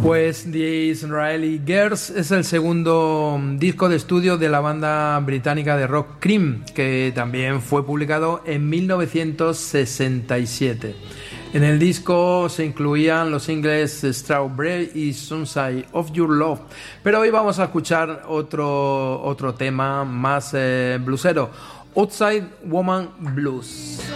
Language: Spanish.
Pues The Israeli Girls es el segundo disco de estudio de la banda británica de rock Cream, que también fue publicado en 1967. En el disco se incluían los singles Strawberry y Sunshine of Your Love, pero hoy vamos a escuchar otro tema más bluesero, Outside Woman Blues.